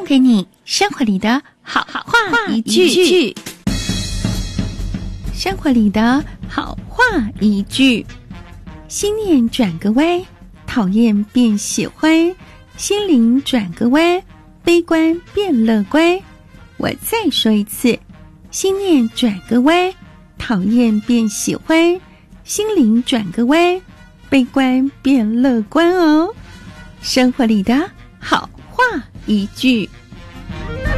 给你生活里的好话一句，生活里的好话一句。心念转个弯，讨厌变喜欢；心灵转个弯，悲观变乐观。我再说一次，心念转个弯，讨厌变喜欢；心灵转个弯，悲观变乐观哦。生活里的好话一句。